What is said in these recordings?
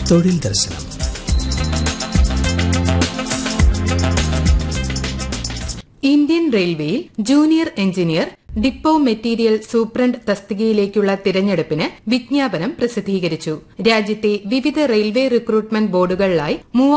തൊഴിൽ ദർശനം. ഇന്ത്യൻ റെയിൽവേയിൽ junior engineer depot material superintendent തസ്തികയിലേക്കുള്ള തിരഞ്ഞെടുപ്പിന് വിജ്ഞാപനം പ്രസിദ്ധീകരിച്ചു. രാജ്യത്തെ വിവിധ റെയിൽവേ റിക്രൂട്ട്മെന്റ് ബോർഡുകളിലായി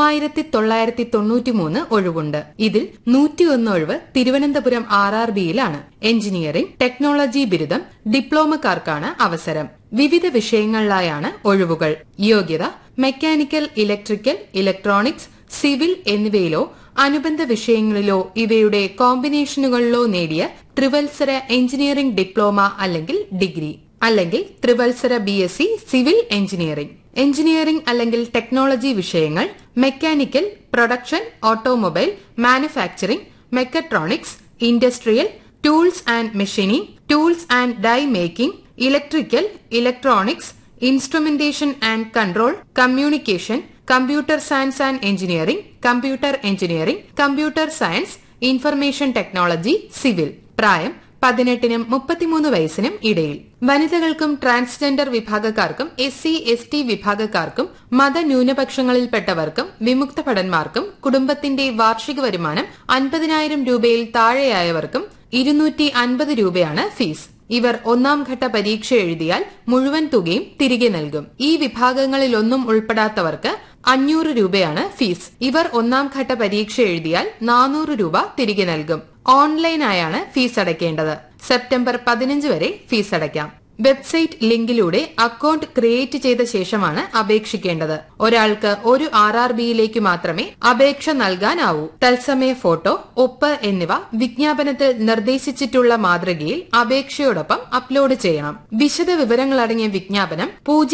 3993 ഒഴിവുണ്ട്. ഇതിൽ 101 ഒഴിവ് തിരുവനന്തപുരം RRBയിലാണ്. എഞ്ചിനീയറിംഗ്, ടെക്നോളജി ബിരുദം, ഡിപ്ലോമക്കാർക്കാണ് അവസരം. വിവിധ വിഷയങ്ങളിലായാണ് ഒഴിവുകൾ. യോഗ്യത മെക്കാനിക്കൽ, ഇലക്ട്രിക്കൽ, ഇലക്ട്രോണിക്സ്, സിവിൽ എന്നിവയിലോ അനുബന്ധ വിഷയങ്ങളിലോ ഇവയുടെ കോമ്പിനേഷനുകളിലോ നേടിയ ത്രിവത്സര എഞ്ചിനീയറിംഗ് ഡിപ്ലോമ അല്ലെങ്കിൽ ഡിഗ്രി, അല്ലെങ്കിൽ ത്രിവത്സര BSc സിവിൽ എഞ്ചിനീയറിംഗ്. എഞ്ചിനീയറിംഗ് അല്ലെങ്കിൽ ടെക്നോളജി വിഷയങ്ങൾ mechanical, production, automobile, manufacturing, mechatronics, industrial, tools and machining, tools and dye making, electrical, electronics, instrumentation and control, communication, computer science and engineering, computer engineering, computer science, information technology, civil. പ്രായം 18-നും 33 വയസ്സിനും ഇടയിൽ. വനിതകൾക്കും transgender വിഭാഗക്കാർക്കും SC ST വിഭാഗക്കാർക്കും മതന്യൂനപക്ഷങ്ങളിൽപ്പെട്ടവർക്കും വിമുക്ത ഭടന്മാർക്കും കുടുംബത്തിന്റെ വാർഷിക വരുമാനം 50,000 രൂപയിൽ താഴെയായവർക്കും 250 രൂപയാണ് fees. ഇവർ ഒന്നാം ഘട്ട പരീക്ഷ എഴുതിയാൽ മുഴുവൻ തുകയും തിരികെ നൽകും. ഈ വിഭാഗങ്ങളിലൊന്നും ഉൾപ്പെടാത്തവർക്ക് 500 രൂപയാണ് ഫീസ്. ഇവർ ഒന്നാം ഘട്ട പരീക്ഷ എഴുതിയാൽ 400 രൂപ തിരികെ നൽകും. ഓൺലൈനായാണ് ഫീസ് അടയ്ക്കേണ്ടത്. സെപ്റ്റംബർ 15 വരെ ഫീസ് അടയ്ക്കാം. വെബ്സൈറ്റ് ലിങ്കിലൂടെ അക്കൌണ്ട് ക്രിയേറ്റ് ചെയ്ത ശേഷമാണ് അപേക്ഷിക്കേണ്ടത്. ഒരാൾക്ക് ഒരു RRBയിലേക്ക് മാത്രമേ അപേക്ഷ നൽകാനാവൂ. തത്സമയ ഫോട്ടോ, ഒപ്പ് എന്നിവ വിജ്ഞാപനത്തിൽ നിർദ്ദേശിച്ചിട്ടുള്ള മാതൃകയിൽ അപേക്ഷയോടൊപ്പം അപ്ലോഡ് ചെയ്യണം. വിശദ വിവരങ്ങളടങ്ങിയ വിജ്ഞാപനം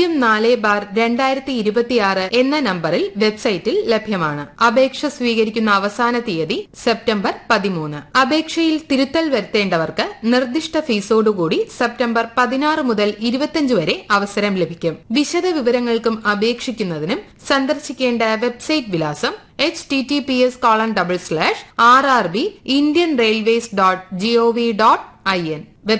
04/2026 എന്ന നമ്പറിൽ വെബ്സൈറ്റിൽ ലഭ്യമാണ്. അപേക്ഷ സ്വീകരിക്കുന്ന അവസാന തീയതി സെപ്റ്റംബർ 13. അപേക്ഷയിൽ തിരുത്തൽ വരുത്തേണ്ടവർക്ക് നിർദ്ദിഷ്ട ഫീസോടുകൂടി സെപ്റ്റംബർ 16 മുതൽ 25 വരെ അവസരം ലഭിക്കും. വിശദ വിവരങ്ങൾക്കും അപേക്ഷിക്കുന്നതിനും സന്ദർശിക്കേണ്ട വെബ്സൈറ്റ് വിലാസം https://rrbindianrailways.gov.in.